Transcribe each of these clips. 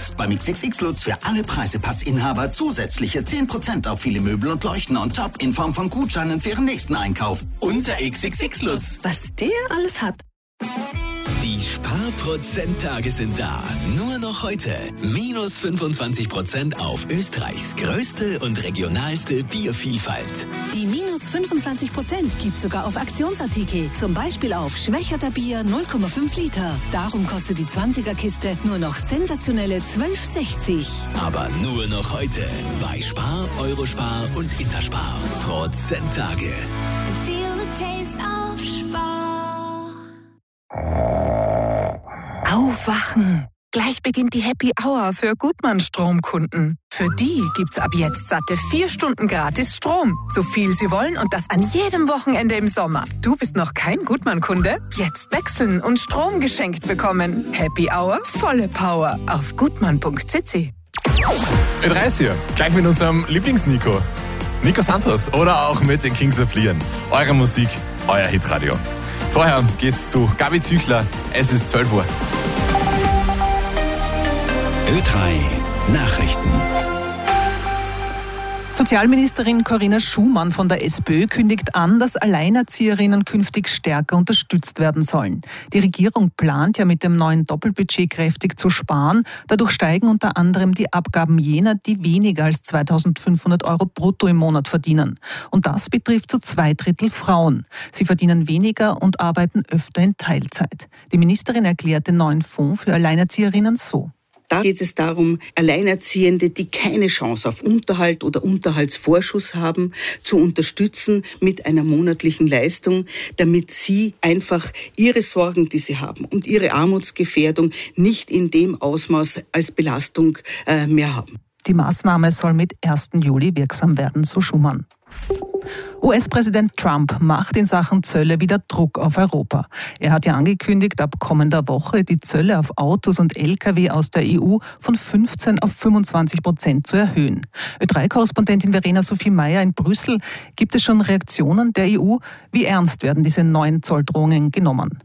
Jetzt beim XXX Lutz für alle Preisepassinhaber zusätzliche 10% auf viele Möbel und Leuchten on top in Form von Gutscheinen für Ihren nächsten Einkauf. Unser XXX Lutz. Was der alles hat. Die Sparprozenttage sind da. Nur noch heute. Minus 25% auf Österreichs größte und regionalste Biervielfalt. Die minus 25% gibt sogar auf Aktionsartikel. Zum Beispiel auf Schwächerter Bier 0,5 Liter. Darum kostet die 20er-Kiste nur noch sensationelle 12,60. Aber nur noch heute. Bei Spar, Eurospar und Interspar. Prozenttage. Feel the taste of Spar. Aufwachen! Gleich beginnt die Happy Hour für Gutmann-Stromkunden. Für die gibt's ab jetzt satte 4 Stunden gratis Strom. So viel sie wollen und das an jedem Wochenende im Sommer. Du bist noch kein Gutmann-Kunde? Jetzt wechseln und Strom geschenkt bekommen. Happy Hour, volle Power auf gutmann.cc. Ö3 hier, gleich mit unserem Lieblings-Nico. Nico Santos oder auch mit den Kings of Leon. Eure Musik, euer Hitradio. Vorher geht's zu Gabi Züchler. Es ist 12 Uhr. Ö3 Nachrichten. Sozialministerin Corinna Schumann von der SPÖ kündigt an, dass Alleinerzieherinnen künftig stärker unterstützt werden sollen. Die Regierung plant ja mit dem neuen Doppelbudget kräftig zu sparen. Dadurch steigen unter anderem die Abgaben jener, die weniger als 2.500 Euro brutto im Monat verdienen. Und das betrifft zu 2/3 Frauen. Sie verdienen weniger und arbeiten öfter in Teilzeit. Die Ministerin erklärt den neuen Fonds für Alleinerzieherinnen so. Da geht es darum, Alleinerziehende, die keine Chance auf Unterhalt oder Unterhaltsvorschuss haben, zu unterstützen mit einer monatlichen Leistung, damit sie einfach ihre Sorgen, die sie haben und ihre Armutsgefährdung nicht in dem Ausmaß als Belastung mehr haben. Die Maßnahme soll mit 1. Juli wirksam werden, so Schumann. US-Präsident Trump macht in Sachen Zölle wieder Druck auf Europa. Er hat ja angekündigt, ab kommender Woche die Zölle auf Autos und Lkw aus der EU von 15% auf 25% zu erhöhen. Ö3-Korrespondentin Verena Sophie Meyer in Brüssel. Gibt es schon Reaktionen der EU? Wie ernst werden diese neuen Zolldrohungen genommen?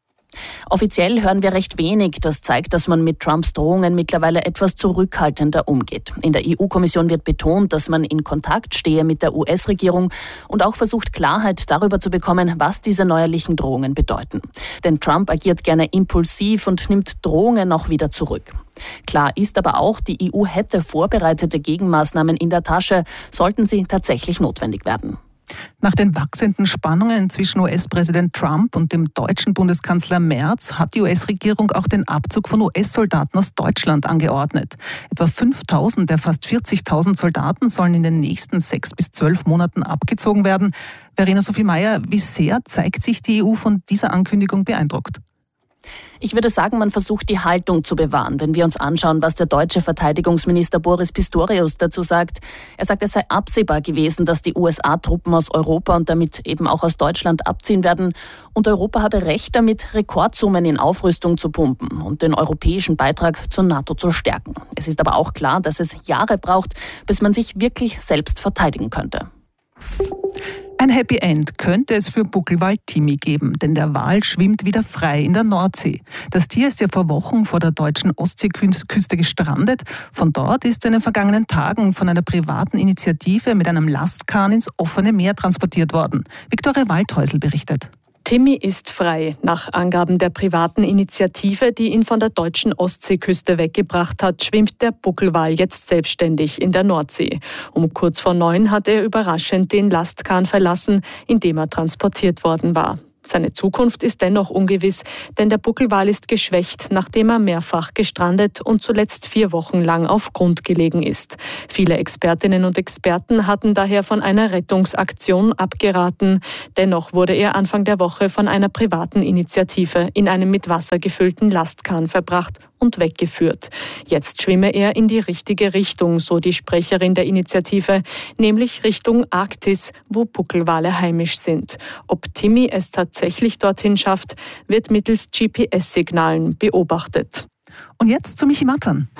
Offiziell hören wir recht wenig. Das zeigt, dass man mit Trumps Drohungen mittlerweile etwas zurückhaltender umgeht. In der EU-Kommission wird betont, dass man in Kontakt stehe mit der US-Regierung und auch versucht, Klarheit darüber zu bekommen, was diese neuerlichen Drohungen bedeuten. Denn Trump agiert gerne impulsiv und nimmt Drohungen auch wieder zurück. Klar ist aber auch, die EU hätte vorbereitete Gegenmaßnahmen in der Tasche, sollten sie tatsächlich notwendig werden. Nach den wachsenden Spannungen zwischen US-Präsident Trump und dem deutschen Bundeskanzler Merz hat die US-Regierung auch den Abzug von US-Soldaten aus Deutschland angeordnet. Etwa 5.000 der fast 40.000 Soldaten sollen in den nächsten 6 bis 12 Monaten abgezogen werden. Verena Sophie Meyer, wie sehr zeigt sich die EU von dieser Ankündigung beeindruckt? Ich würde sagen, man versucht, die Haltung zu bewahren, wenn wir uns anschauen, was der deutsche Verteidigungsminister Boris Pistorius dazu sagt. Er sagt, es sei absehbar gewesen, dass die USA Truppen aus Europa und damit eben auch aus Deutschland abziehen werden. Und Europa habe Recht damit, Rekordsummen in Aufrüstung zu pumpen und den europäischen Beitrag zur NATO zu stärken. Es ist aber auch klar, dass es Jahre braucht, bis man sich wirklich selbst verteidigen könnte. Ein Happy End könnte es für Buckelwal Timmy geben, denn der Wal schwimmt wieder frei in der Nordsee. Das Tier ist ja vor Wochen vor der deutschen Ostseeküste gestrandet. Von dort ist er in den vergangenen Tagen von einer privaten Initiative mit einem Lastkahn ins offene Meer transportiert worden. Viktoria Waldhäusl berichtet. Timmy ist frei. Nach Angaben der privaten Initiative, die ihn von der deutschen Ostseeküste weggebracht hat, schwimmt der Buckelwal jetzt selbstständig in der Nordsee. Um kurz vor 9 hat er überraschend den Lastkahn verlassen, in dem er transportiert worden war. Seine Zukunft ist dennoch ungewiss, denn der Buckelwal ist geschwächt, nachdem er mehrfach gestrandet und zuletzt 4 Wochen lang auf Grund gelegen ist. Viele Expertinnen und Experten hatten daher von einer Rettungsaktion abgeraten. Dennoch wurde er Anfang der Woche von einer privaten Initiative in einem mit Wasser gefüllten Lastkahn verbracht und weggeführt. Jetzt schwimme er in die richtige Richtung, so die Sprecherin der Initiative, nämlich Richtung Arktis, wo Buckelwale heimisch sind. Ob Timmy es tatsächlich dorthin schafft, wird mittels GPS-Signalen beobachtet. Und jetzt zu Michi Mattern.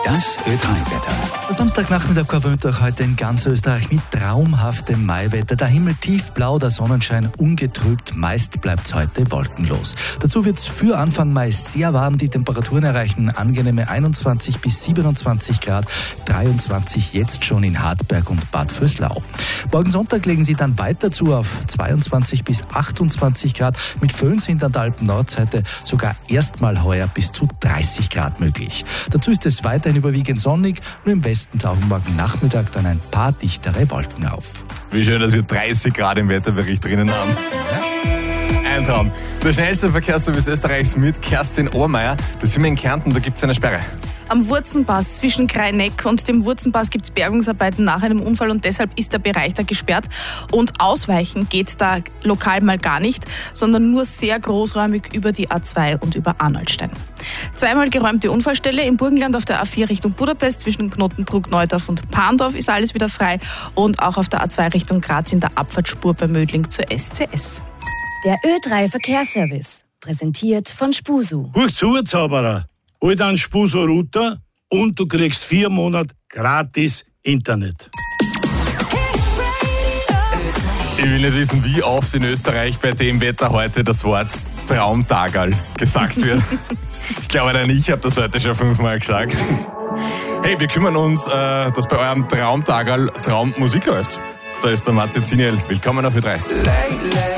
Das Ö3-Wetter. Samstagnachmittag gewöhnt euch heute in ganz Österreich mit traumhaftem Maiwetter. Der Himmel tiefblau, der Sonnenschein ungetrübt. Meist bleibt's heute wolkenlos. Dazu wird's für Anfang Mai sehr warm. Die Temperaturen erreichen angenehme 21 bis 27 Grad. 23 jetzt schon in Hartberg und Bad Vöslau. Morgen Sonntag legen sie dann weiter zu auf 22 bis 28 Grad. Mit Föhn sind an der Alpen-Nordseite sogar erstmal heuer bis zu 30 Grad möglich. Dazu ist es weiterhin überwiegend sonnig. Nur im Westen tauchen morgen Nachmittag dann ein paar dichtere Wolken auf. Wie schön, dass wir 30 Grad im Wetterbericht drinnen haben. Ja? Ein Traum. Der schnellste Verkehrsservice Österreichs mit Kerstin Ohrmeier. Da sind wir in Kärnten, da gibt es eine Sperre. Am Wurzenpass zwischen Kraineck und dem Wurzenpass gibt es Bergungsarbeiten nach einem Unfall und deshalb ist der Bereich da gesperrt. Und ausweichen geht da lokal mal gar nicht, sondern nur sehr großräumig über die A2 und über Arnoldstein. Zweimal geräumte Unfallstelle im Burgenland auf der A4 Richtung Budapest zwischen Knotenbruck, Neudorf und Parndorf ist alles wieder frei und auch auf der A2 Richtung Graz in der Abfahrtsspur bei Mödling zur SCS. Der Ö3 Verkehrsservice, präsentiert von Spusu. Huch zu, Zauberer! Hol dann Spuso-Router und du kriegst 4 Monate gratis Internet. Ich will nicht wissen, wie oft in Österreich bei dem Wetter heute das Wort Traumtagerl gesagt wird. Ich glaube, ich habe das heute schon 5-mal gesagt. Hey, wir kümmern uns, dass bei eurem Traumtagerl Traummusik läuft. Da ist der Martin Ziniel. Willkommen auf Ö3.